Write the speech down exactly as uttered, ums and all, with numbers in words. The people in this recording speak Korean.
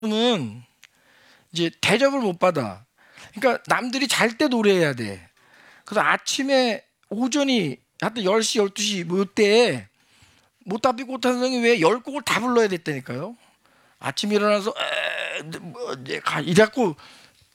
은 이제 대접을 못 받아. 그러니까 남들이 잘 때 노래해야 돼. 그래서 아침에 오전이 하여튼 열 시, 열두 시 뭐 이때에 못다피 꽃한송이 왜 열 곡을 다 불러야 됐다니까요. 아침에 일어나서 에, 뭐, 이제 가 이래갖고